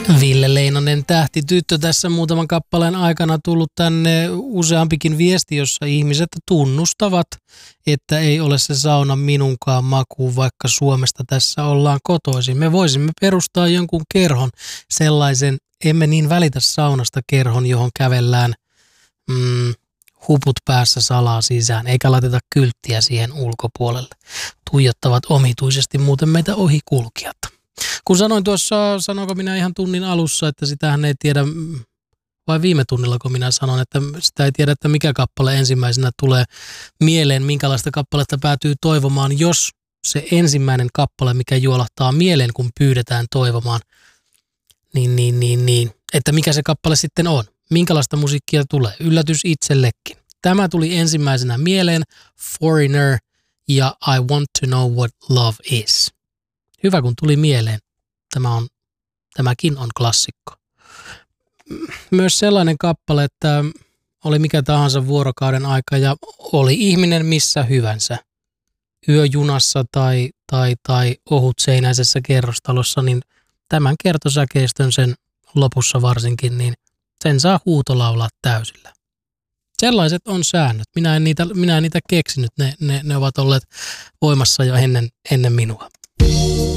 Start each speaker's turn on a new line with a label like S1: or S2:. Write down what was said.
S1: Ville Leinonen tähtityttö tässä muutaman kappaleen aikana tullut tänne useampikin viesti, jossa ihmiset tunnustavat, että ei ole se sauna minunkaan makuun, vaikka Suomesta tässä ollaan kotoisin. Me voisimme perustaa jonkun kerhon, sellaisen emme niin välitä saunasta kerhon, johon kävellään huput päässä salaa sisään, eikä laiteta kylttiä siihen ulkopuolelle. Tuijottavat omituisesti muuten meitä ohikulkijat. Kun sanoin tuossa, sanoinko minä ihan tunnin alussa, että sitähän ei tiedä, vai viime tunnilla kun minä sanon, että sitä ei tiedä, että mikä kappale ensimmäisenä tulee mieleen, minkälaista kappaletta päätyy toivomaan, jos se ensimmäinen kappale, mikä juolahtaa mieleen, kun pyydetään toivomaan, niin, että mikä se kappale sitten on, minkälaista musiikkia tulee, yllätys itsellekin. Tämä tuli ensimmäisenä mieleen, Foreigner ja I Want to Know What Love Is. Hyvä, kun tuli mieleen. Tämäkin on klassikko. Myös sellainen kappale, että oli mikä tahansa vuorokauden aika ja oli ihminen missä hyvänsä. Yöjunassa tai ohutseinäisessä kerrostalossa, niin tämän kertosäkeistön sen lopussa varsinkin, niin sen saa huutolaulaa täysillä. Sellaiset on säännöt. Minä en niitä keksinyt. Ne ovat olleet voimassa jo ennen minua.